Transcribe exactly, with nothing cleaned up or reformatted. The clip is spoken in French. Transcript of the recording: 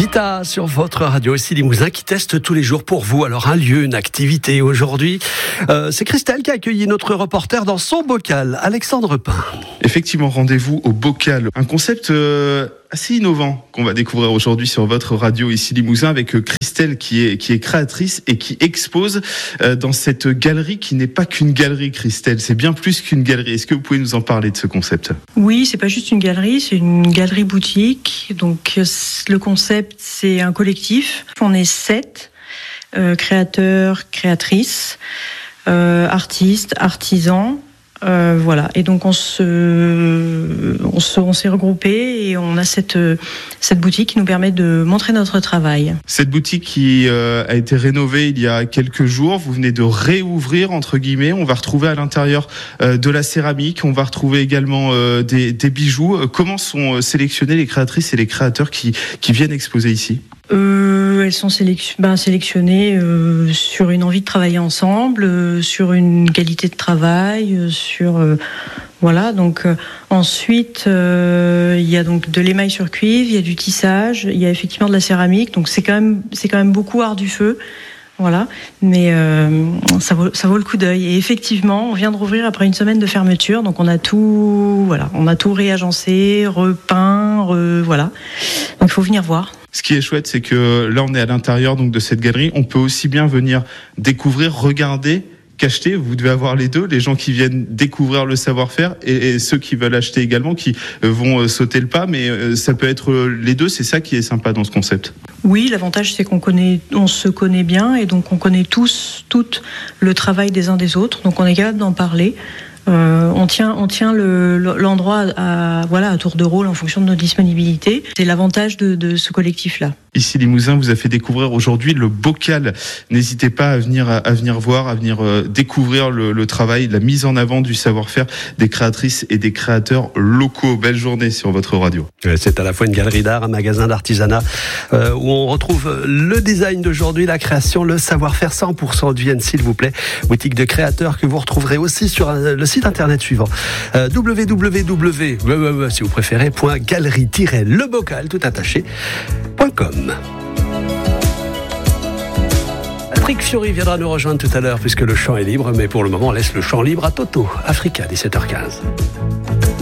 Vita sur votre radio, ici Limousin qui teste tous les jours pour vous. Alors un lieu, une activité aujourd'hui. Euh, c'est Christelle qui a accueilli notre reporter dans son bocal, Alexandre Pin. Effectivement, rendez-vous au bocal. Un concept euh, assez innovant qu'on va découvrir aujourd'hui sur votre radio ici Limousin avec Christelle qui est, qui est créatrice et qui expose euh, dans cette galerie qui n'est pas qu'une galerie, Christelle. C'est bien plus qu'une galerie. Est-ce que vous pouvez nous en parler de ce concept ? Oui, c'est pas juste une galerie, c'est une galerie boutique. Donc le concept, c'est un collectif. On est sept euh, créateurs, créatrices, euh, artistes, artisans. Euh, voilà. Et donc on se, on se, on s'est regroupés et on a cette cette boutique qui nous permet de montrer notre travail. Cette boutique qui euh, a été rénovée il y a quelques jours, vous venez de réouvrir entre guillemets. On va retrouver à l'intérieur euh, de la céramique, on va retrouver également euh, des, des bijoux. Comment sont sélectionnés les créatrices et les créateurs qui qui viennent exposer ici ? Euh, elles sont sélection, ben, sélectionnées euh, sur une envie de travailler ensemble, euh, sur une qualité de travail, euh, sur euh, voilà. Donc euh, ensuite, euh, il y a donc de l'émail sur cuivre, il y a du tissage, il y a effectivement de la céramique. Donc c'est quand même c'est quand même beaucoup art du feu. Voilà, mais euh, ça vaut ça vaut le coup d'œil. Et effectivement, on vient de rouvrir après une semaine de fermeture, donc on a tout, voilà, on a tout réagencé, repeint, re, voilà. Donc il faut venir voir. Ce qui est chouette, c'est que là, on est à l'intérieur donc de cette galerie. On peut aussi bien venir découvrir, regarder, qu'acheter. Vous devez avoir les deux, les gens qui viennent découvrir le savoir-faire et, et ceux qui veulent acheter également, qui vont sauter le pas. Mais ça peut être les deux. C'est ça qui est sympa dans ce concept. Oui, l'avantage c'est qu'on connaît, on se connaît bien et donc on connaît tous, toutes le travail des uns des autres. Donc on est capable d'en parler. Euh, on tient, on tient le, l'endroit à, voilà, à tour de rôle en fonction de nos disponibilités. C'est l'avantage de, de ce collectif-là. Ici, Limousin vous a fait découvrir aujourd'hui le bocal. N'hésitez pas à venir, à venir voir, à venir euh, découvrir le, le travail, la mise en avant du savoir-faire des créatrices et des créateurs locaux. Belle journée sur votre radio. C'est à la fois une galerie d'art, un magasin d'artisanat euh, où on retrouve le design d'aujourd'hui, la création, le savoir-faire cent pour cent de Vienne, s'il vous plaît. Boutique de créateurs que vous retrouverez aussi sur un, le site internet suivant euh, w w w si vous préférez .galerie le bocal tout attaché point com. Patrick Fiori viendra nous rejoindre tout à l'heure puisque le champ est libre, mais pour le moment on laisse le champ libre à Toto, Africa, dix-sept heures quinze.